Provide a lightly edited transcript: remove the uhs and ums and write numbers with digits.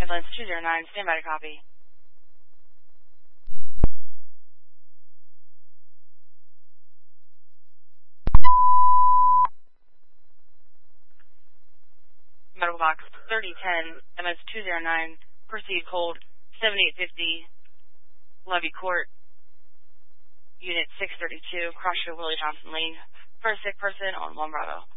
Ambulance 209, stand by to copy. Medical box 3010, MS 209, proceed cold 7850, Levy Court, Unit 632, cross your Willie Johnson Lane, for a sick person on 1 Bravo.